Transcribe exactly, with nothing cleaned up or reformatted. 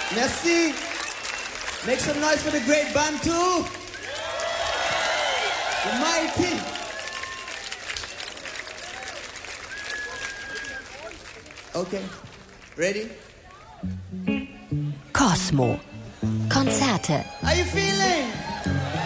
Merci. Make some noise for the great Bantu. The mighty. Okay. Ready? Cosmo. Konzerte. How you feeling?